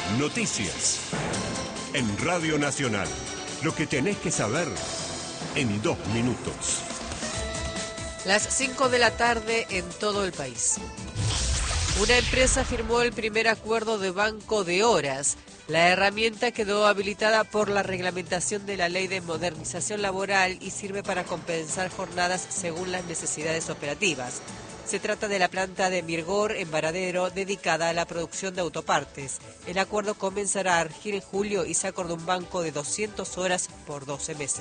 Noticias. En Radio Nacional. Lo que tenés que saber en 2 minutos. Las 5 de la tarde en todo el país. Una empresa firmó el primer acuerdo de banco de horas. La herramienta quedó habilitada por la reglamentación de la Ley de Modernización Laboral y sirve para compensar jornadas según las necesidades operativas. Se trata de la planta de Mirgor, en Varadero, dedicada a la producción de autopartes. El acuerdo comenzará a regir en julio y se acordó un banco de 200 horas por 12 meses.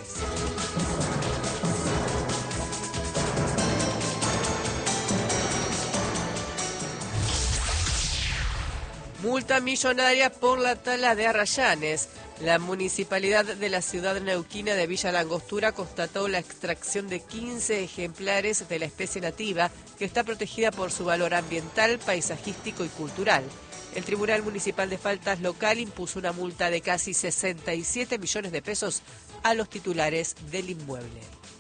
Multa millonaria por la tala de arrayanes. La municipalidad de la ciudad neuquina de Villa Langostura constató la extracción de 15 ejemplares de la especie nativa que está protegida por su valor ambiental, paisajístico y cultural. El Tribunal Municipal de Faltas local impuso una multa de casi 67 millones de pesos a los titulares del inmueble.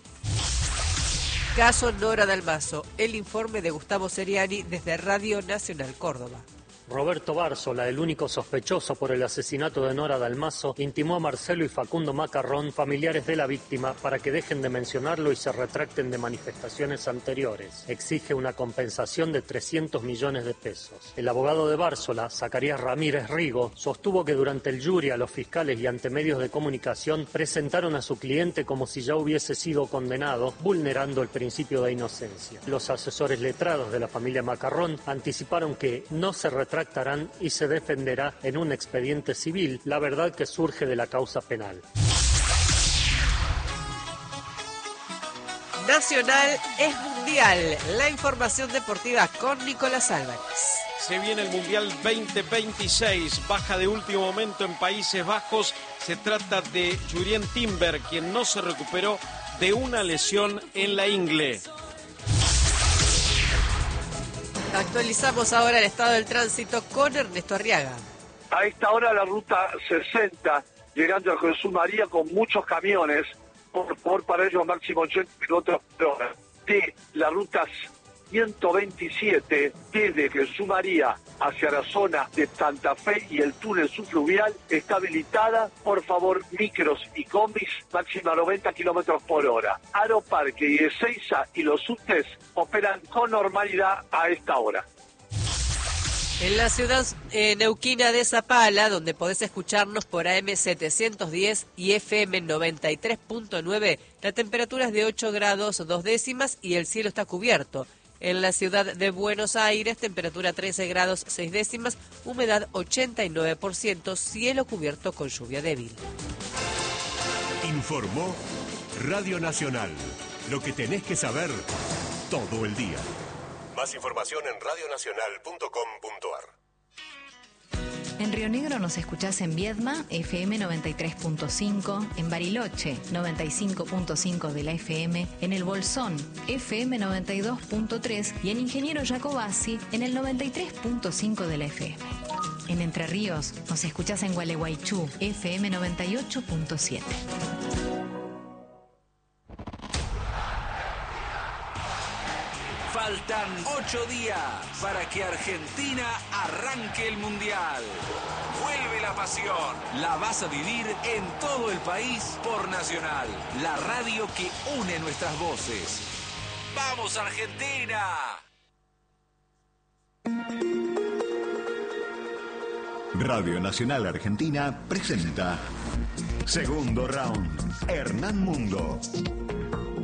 Caso Nora Dalmazo. El informe de Gustavo Seriani desde Radio Nacional Córdoba. Roberto Bárzola, el único sospechoso por el asesinato de Nora Dalmazo, intimó a Marcelo y Facundo Macarrón, familiares de la víctima, para que dejen de mencionarlo y se retracten de manifestaciones anteriores. Exige una compensación de 300 millones de pesos. El abogado de Bárzola, Zacarías Ramírez Rigo, sostuvo que durante el jury a los fiscales y ante medios de comunicación presentaron a su cliente como si ya hubiese sido condenado, vulnerando el principio de inocencia. Los asesores letrados de la familia Macarrón anticiparon que no se retractarán y se defenderá en un expediente civil la verdad que surge de la causa penal. Nacional es mundial. La información deportiva con Nicolás Álvarez. Se viene el Mundial 2026, baja de último momento en Países Bajos. Se trata de Jurien Timber, quien no se recuperó de una lesión en la ingle. Actualizamos ahora el estado del tránsito con Ernesto Arriaga. A esta hora la ruta 60, llegando a Jesús María con muchos camiones, por favor para ellos máximo 80 kilómetros por hora. De la ruta 127, desde Jesús María hacia la zona de Santa Fe y el túnel subfluvial, está habilitada. Por favor, micros y combis, máxima 90 kilómetros por hora. Aeroparque y Ezeiza y los subtes operan con normalidad a esta hora. En la ciudad neuquina de Zapala, donde podés escucharnos por AM 710 y FM 93.9, la temperatura es de 8 grados 2 décimas y el cielo está cubierto. En la ciudad de Buenos Aires, temperatura 13 grados 6 décimas, humedad 89%, cielo cubierto con lluvia débil. Informó Radio Nacional. Lo que tenés que saber todo el día. Más información en radionacional.com.ar. En Río Negro nos escuchás en Viedma, FM 93.5, en Bariloche, 95.5 de la FM, en El Bolsón, FM 92.3 y en Ingeniero Jacobasi, en el 93.5 de la FM. En Entre Ríos nos escuchás en Gualeguaychú, FM 98.7. Faltan 8 días para que Argentina arranque el Mundial. Vuelve la pasión. La vas a vivir en todo el país por Nacional, la radio que une nuestras voces. ¡Vamos, Argentina! Radio Nacional Argentina presenta Segundo Round. Hernán Mundo.